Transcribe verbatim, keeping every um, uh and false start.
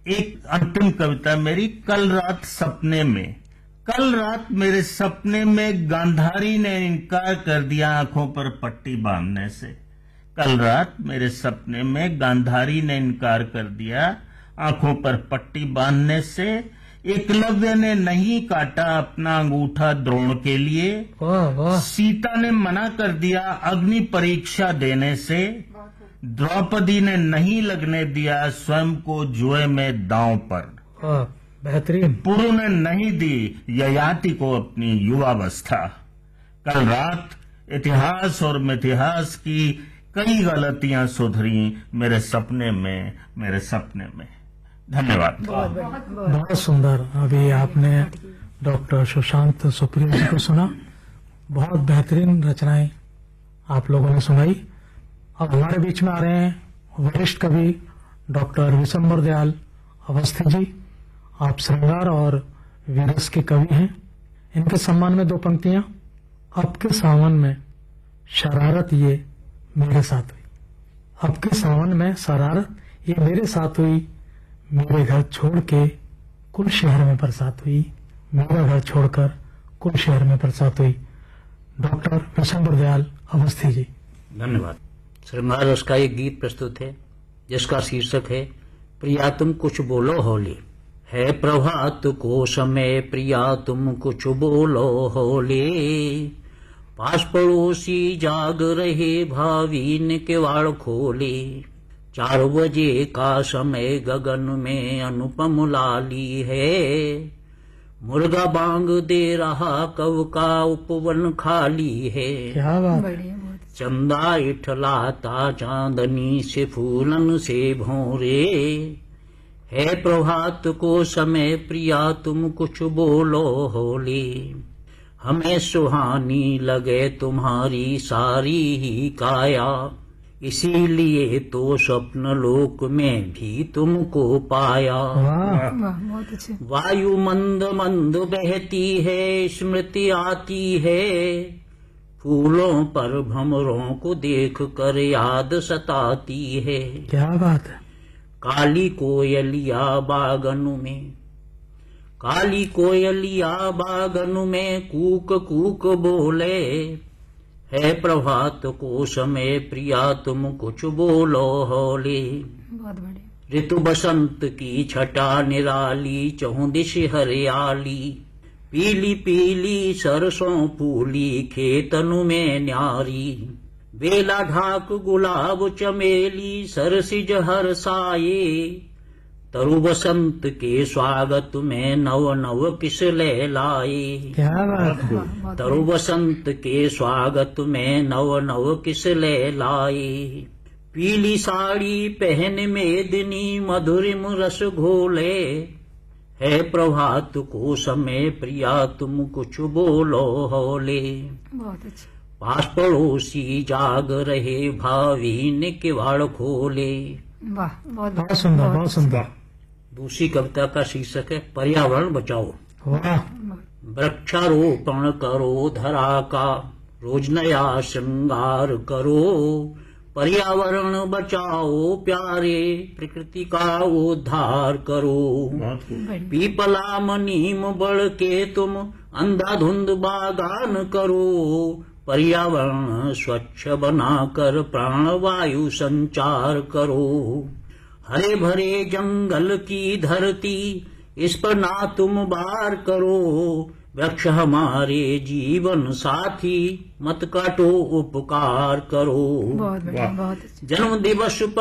एक अंतिम कविता मेरी, कल रात सपने में। कल रात मेरे सपने में गांधारी ने इनकार कर दिया आंखों पर पट्टी बांधने से। कल रात मेरे सपने में गांधारी ने इनकार कर दिया आंखों पर पट्टी बांधने से। एकलव्य ने नहीं काटा अपना अंगूठा द्रोण के लिए। वाह वाह। सीता ने मना कर दिया अग्नि परीक्षा देने से। द्रौपदी ने नहीं लगने दिया स्वयं को जुए में दांव पर। वाह, बेहतरीन। पुरु ने नहीं दी ययाति को अपनी युवावस्था। कल रात इतिहास और मिथिहास की कई गलतियां सुधरी मेरे सपने में, मेरे सपने में। धन्यवाद। बहुत, बहुत सुंदर। अभी आपने डॉक्टर सुशांत सुप्रियो जी को सुना। बहुत बेहतरीन रचनाएं आप लोगों ने सुनाई। अब हमारे बीच में आ रहे हैं वरिष्ठ कवि डॉक्टर विशंबर दयाल अवस्थी जी। आप श्रृंगार और वीरस के कवि हैं। इनके सम्मान में दो पंक्तियां। अब के सावन में शरारत ये मेरे साथ हुई। अब के सावन में शरारत ये मेरे साथ हुई। मेरे घर छोड़ के कुल शहर में बरसात हुई। मेरा घर छोड़कर कुल शहर में बरसात हुई। डॉक्टर विशंबर दयाल अवस्थी जी। धन्यवाद। श्रृंगार रस का एक गीत प्रस्तुत है जिसका शीर्षक है प्रिया तुम कुछ बोलो होली। है प्रभात को समय प्रिया तुम कुछ बोलो होली। पास पड़ोसी जाग रहे भावी ने किवाड़ खोले। चार बजे का समय गगन में अनुपम लाली है। मुर्गा बांग दे रहा कव का उपवन खाली है। क्या बात। चंदा इठलाता चांदनी से फूलन से भोरे। है प्रभात को समय प्रिया तुम कुछ बोलो होली। हमें सुहानी लगे तुम्हारी सारी ही काया। इसीलिए तो स्वप्न लोक में भी तुमको पाया। वाह, बहुत अच्छे। वायु मंद मंद बहती है स्मृति आती है। फूलों पर भंवरों को देख कर याद सताती है। क्या बात है। काली कोयलिया बागनु में काली कोयलिया बागनु में कूक कूक बोले। है प्रभात को समय प्रिया तुम कुछ बोलो होली। बहुत बढ़िया। ऋतु बसंत की छटा निराली चौदिश हरियाली। पीली पीली सरसों फूली खेतनु में न्यारी। बेला ढाक गुलाब चमेली सरसिज हरसाए। तरु बसंत के स्वागत में नव नव किस ले लाए। क्या बात है। तरु बसंत के स्वागत में नव नव किस ले लाए। पीली साड़ी पहन मेदिनी मधुरिम रस घोले। है प्रभात को समय प्रिया तुम कुछ बोलो होले। बहुत अच्छा। पास पड़ोसी जाग रहे भावी ने किवाड़ खोले। वाह, बहुत बहुत सुंदर, बहुत सुंदर। दूसरी कविता का शीर्षक है पर्यावरण बचाओ। वाह। वृक्षारोपण करो धरा का रोज नया श्रृंगार करो। पर्यावरण बचाओ प्यारे प्रकृति का उद्धार करो। पीपला नीम बढ़ के तुम अंधाधुंध बागान करो। पर्यावरण स्वच्छ बनाकर प्राणवायु संचार करो। हरे भरे जंगल की धरती इस पर ना तुम बार करो। वृक्ष हमारे जीवन साथी मत काटो उपकार करो। बहुत बढ़िया, बहुत अच्छा। जन्म दिवस पर